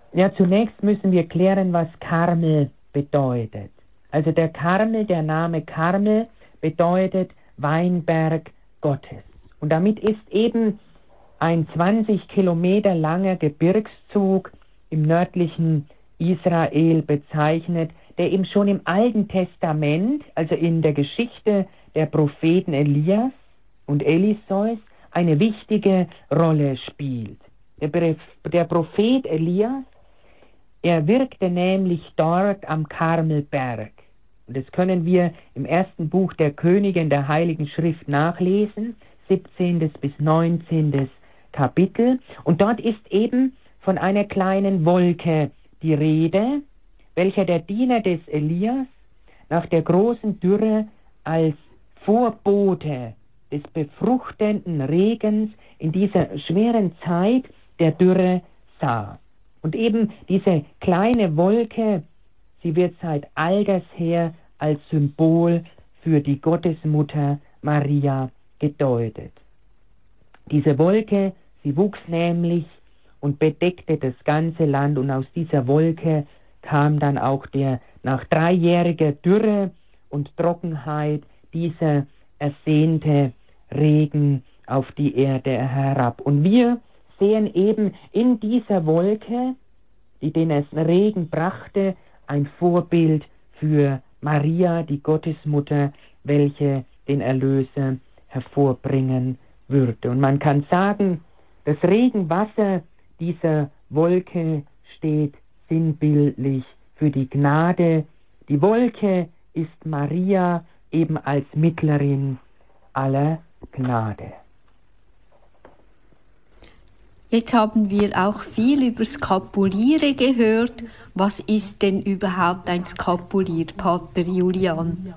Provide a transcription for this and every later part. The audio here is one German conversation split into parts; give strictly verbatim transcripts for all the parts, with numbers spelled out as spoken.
Ja, zunächst müssen wir klären, was Karmel bedeutet. Also der Karmel, der Name Karmel bedeutet Weinberg Gottes. Und damit ist eben ein zwanzig Kilometer langer Gebirgszug im nördlichen Israel bezeichnet, der eben schon im Alten Testament, also in der Geschichte der Propheten Elias und Eliseus, eine wichtige Rolle spielt. Der, der Prophet Elias, er wirkte nämlich dort am Karmelberg. Und das können wir im ersten Buch der Könige in der Heiligen Schrift nachlesen, siebzehntes bis neunzehntes Kapitel. Und dort ist eben von einer kleinen Wolke die Rede, welcher der Diener des Elias nach der großen Dürre als Vorbote des befruchtenden Regens in dieser schweren Zeit der Dürre sah. Und eben diese kleine Wolke, sie wird seit alters her als Symbol für die Gottesmutter Maria gedeutet. Diese Wolke, sie wuchs nämlich und bedeckte das ganze Land, und aus dieser Wolke kam dann auch der nach dreijähriger Dürre und Trockenheit dieser ersehnte Regen auf die Erde herab. Und wir sehen eben in dieser Wolke, die den Regen brachte, ein Vorbild für Maria, die Gottesmutter, welche den Erlöser hervorbringen würde. Und man kann sagen, das Regenwasser dieser Wolke steht sinnbildlich für die Gnade. Die Wolke ist Maria eben als Mittlerin aller Gnade. Jetzt haben wir auch viel über Skapuliere gehört. Was ist denn überhaupt ein Skapulier, Pater Julian?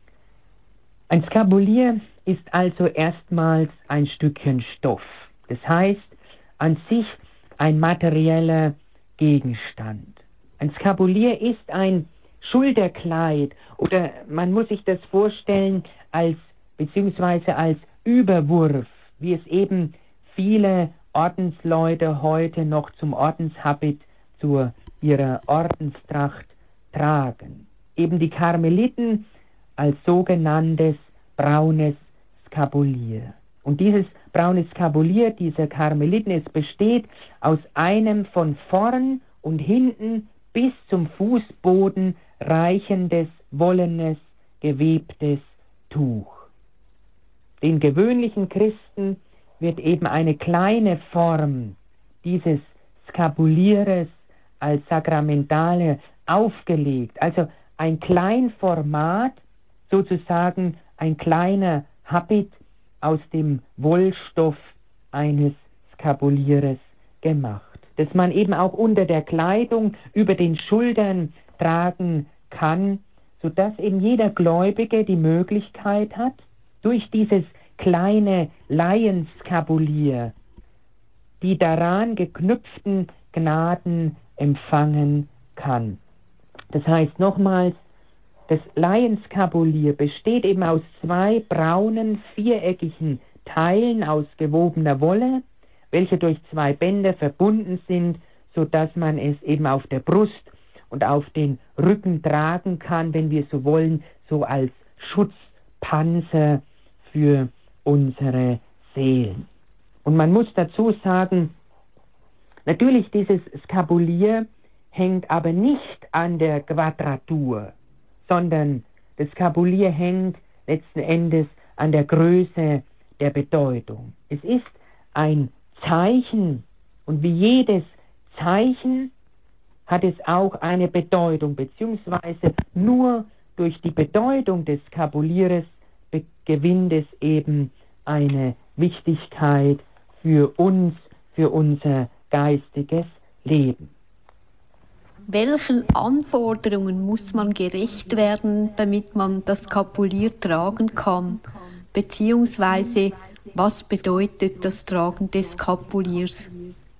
Ein Skapulier ist also erstmals ein Stückchen Stoff. Das heißt, an sich ein materieller Gegenstand. Ein Skapulier ist ein Schulterkleid, oder man muss sich das vorstellen als, beziehungsweise als Überwurf, wie es eben viele Ordensleute heute noch zum Ordenshabit, zu ihrer Ordenstracht tragen. Eben die Karmeliten als sogenanntes braunes Skapulier. Und dieses braune Skapulier dieser Karmeliten, es besteht aus einem von vorn und hinten bis zum Fußboden reichendes, wollenes, gewebtes Tuch. Den gewöhnlichen Christen wird eben eine kleine Form dieses Skapulieres als Sakramentale aufgelegt, also ein Kleinformat, sozusagen ein kleiner Habit aus dem Wollstoff eines Skapulieres gemacht, das man eben auch unter der Kleidung über den Schultern tragen kann, sodass eben jeder Gläubige die Möglichkeit hat, durch dieses kleine Laienskapulier die daran geknüpften Gnaden empfangen kann. Das heißt nochmals, das Laienskapulier besteht eben aus zwei braunen, viereckigen Teilen aus gewobener Wolle, welche durch zwei Bänder verbunden sind, sodass man es eben auf der Brust und auf den Rücken tragen kann, wenn wir so wollen, so als Schutzpanzer für unsere Seelen. Und man muss dazu sagen, natürlich dieses Skapulier hängt aber nicht an der Quadratur, sondern das Skapulier hängt letzten Endes an der Größe der Bedeutung. Es ist ein Zeichen, und wie jedes Zeichen hat es auch eine Bedeutung, beziehungsweise nur durch die Bedeutung des Skapulieres gewinnt es eben eine Wichtigkeit für uns, für unser geistiges Leben. Welchen Anforderungen muss man gerecht werden, damit man das Skapulier tragen kann? Beziehungsweise, was bedeutet das Tragen des Skapuliers?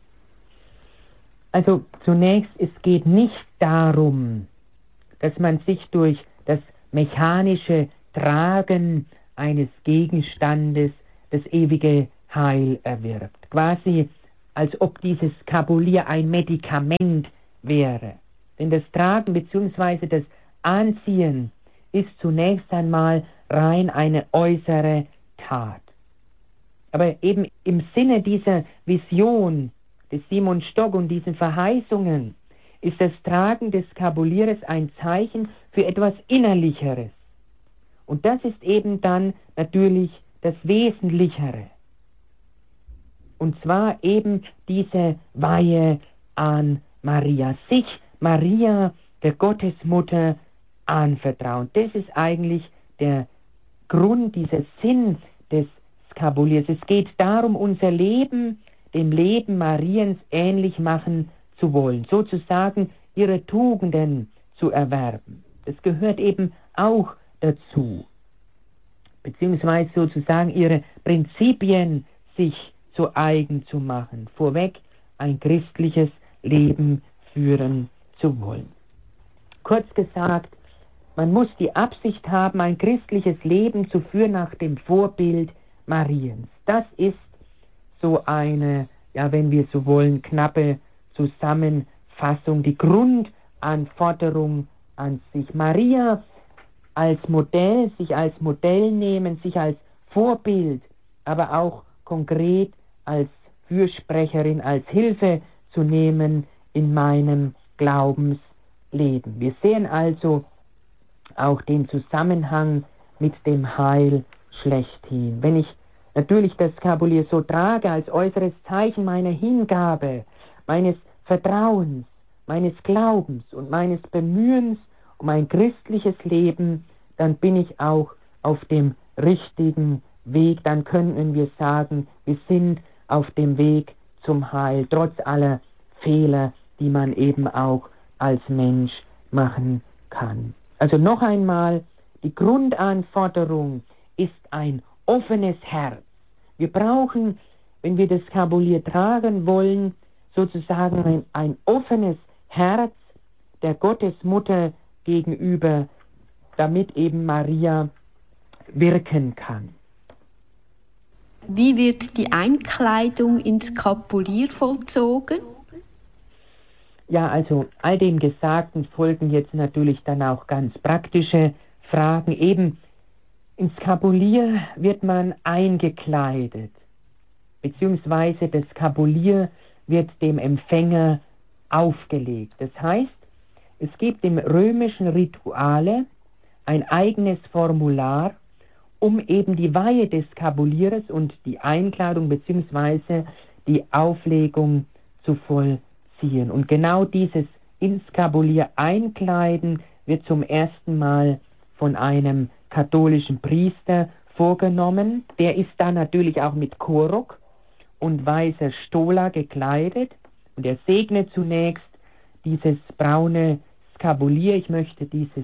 Also zunächst, es geht nicht darum, dass man sich durch das mechanische Tragen eines Gegenstandes das ewige Heil erwirbt. Quasi als ob dieses Skapulier ein Medikament wäre. Denn das Tragen bzw. das Anziehen ist zunächst einmal rein eine äußere Tat. Aber eben im Sinne dieser Vision des Simon Stock und diesen Verheißungen ist das Tragen des Skapulieres ein Zeichen für etwas Innerlicheres. Und das ist eben dann natürlich das Wesentlichere. Und zwar eben diese Weihe an Maria, sich Maria, der Gottesmutter, anvertrauen. Das ist eigentlich der Grund, dieser Sinn des Skapuliers. Es geht darum, unser Leben dem Leben Mariens ähnlich machen zu wollen, sozusagen ihre Tugenden zu erwerben. Das gehört eben auch dazu, beziehungsweise sozusagen ihre Prinzipien sich zu eigen zu machen, vorweg ein christliches Leben führen zu wollen. Kurz gesagt, man muss die Absicht haben, ein christliches Leben zu führen nach dem Vorbild Mariens. Das ist so eine, ja, wenn wir so wollen, knappe Zusammenfassung, die Grundanforderung an sich. Maria als Modell, sich als Modell nehmen, sich als Vorbild, aber auch konkret als Fürsprecherin, als Hilfe zu nehmen in meinem Glaubensleben. Wir sehen also auch den Zusammenhang mit dem Heil schlechthin. Wenn ich natürlich das Skapulier so trage als äußeres Zeichen meiner Hingabe, meines Vertrauens, meines Glaubens und meines Bemühens um ein christliches Leben, dann bin ich auch auf dem richtigen Weg. Dann können wir sagen, wir sind auf dem Weg zum Heil, trotz aller Fehler, die man eben auch als Mensch machen kann. Also noch einmal, die Grundanforderung ist ein offenes Herz. Wir brauchen, wenn wir das Skapulier tragen wollen, sozusagen ein, ein offenes Herz der Gottesmutter gegenüber, damit eben Maria wirken kann. Wie wird die Einkleidung ins Skapulier vollzogen? Ja, also all dem Gesagten folgen jetzt natürlich dann auch ganz praktische Fragen. Eben ins Skapulier wird man eingekleidet, beziehungsweise das Skapulier wird dem Empfänger aufgelegt. Das heißt, es gibt im römischen Rituale ein eigenes Formular, um eben die Weihe des Skapulieres und die Einkleidung beziehungsweise die Auflegung zu vollziehen. Und genau dieses ins Skapulier einkleiden wird zum ersten Mal von einem katholischen Priester vorgenommen. Der ist dann natürlich auch mit Chorrock und weißer Stola gekleidet und er segnet zunächst dieses braune Skapulier. Ich möchte diese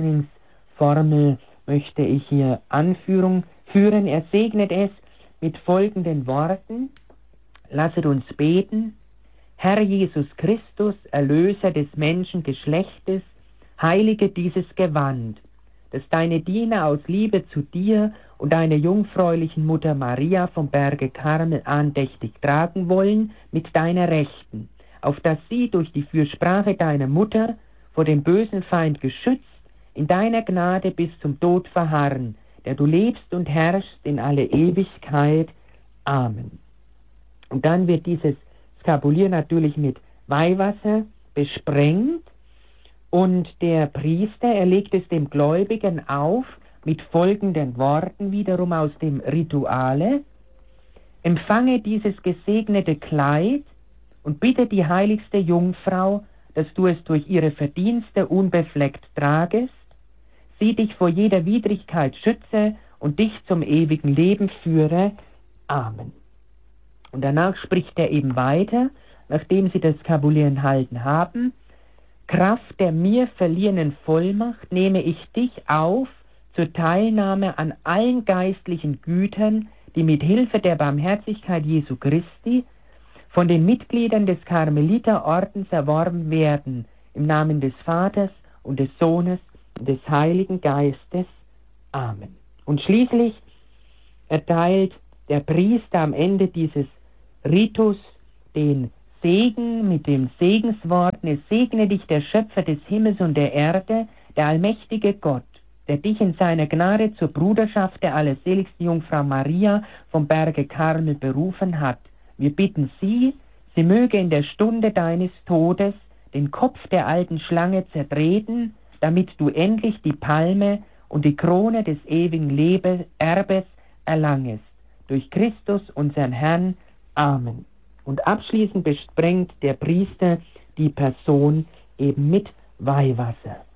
Segensformel möchte ich hier Anführung führen. Er segnet es mit folgenden Worten: Lasset uns beten. Herr Jesus Christus, Erlöser des Menschengeschlechtes, heilige dieses Gewand, das deine Diener aus Liebe zu dir und deiner jungfräulichen Mutter Maria vom Berge Karmel andächtig tragen wollen, mit deiner Rechten, auf dass sie durch die Fürsprache deiner Mutter vor dem bösen Feind geschützt in deiner Gnade bis zum Tod verharren, der du lebst und herrschst in alle Ewigkeit. Amen. Und dann wird dieses Skapulier natürlich mit Weihwasser besprengt und der Priester, er legt es dem Gläubigen auf mit folgenden Worten, wiederum aus dem Rituale: Empfange dieses gesegnete Kleid und bitte die heiligste Jungfrau, dass du es durch ihre Verdienste unbefleckt tragest, sie dich vor jeder Widrigkeit schütze und dich zum ewigen Leben führe. Amen. Und danach spricht er eben weiter, nachdem sie das Skapulier enthalten haben: Kraft der mir verliehenen Vollmacht nehme ich dich auf zur Teilnahme an allen geistlichen Gütern, die mit Hilfe der Barmherzigkeit Jesu Christi von den Mitgliedern des Karmeliterordens erworben werden, im Namen des Vaters und des Sohnes und des Heiligen Geistes. Amen. Und schließlich erteilt der Priester am Ende dieses Ritus den Segen mit dem Segenswort: Es segne dich der Schöpfer des Himmels und der Erde, der allmächtige Gott, der dich in seiner Gnade zur Bruderschaft der allerseligsten Jungfrau Maria vom Berge Karmel berufen hat. Wir bitten sie, sie möge in der Stunde deines Todes den Kopf der alten Schlange zertreten, damit du endlich die Palme und die Krone des ewigen Lebe, Erbes erlangest. Durch Christus, unseren Herrn. Amen. Und abschließend besprengt der Priester die Person eben mit Weihwasser.